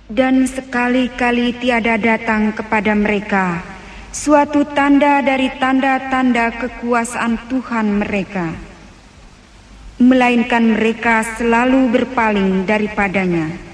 Dan sekali-kali tiada datang kepada mereka suatu tanda dari tanda-tanda kekuasaan Tuhan mereka, melainkan mereka selalu berpaling daripadanya.